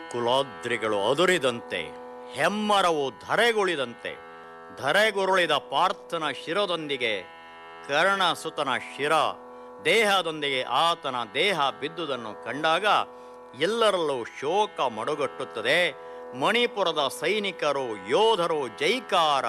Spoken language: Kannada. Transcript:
ಕುಲಾದ್ರಿಗಳು ಅದುರಿದಂತೆ, ಹೆಮ್ಮರವು ಧರೆಗುಳಿದಂತೆ, ಧರೆಗುರುಳಿದ ಪಾರ್ಥನ ಶಿರದೊಂದಿಗೆ ಕರ್ಣಸುತನ ಶಿರ ದೇಹದೊಂದಿಗೆ ಆತನ ದೇಹ ಬಿದ್ದುದನ್ನು ಕಂಡಾಗ ಎಲ್ಲರಲ್ಲೂ ಶೋಕ ಮಡುಗಟ್ಟುತ್ತದೆ. ಮಣಿಪುರದ ಸೈನಿಕರು ಯೋಧರು ಜೈಕಾರ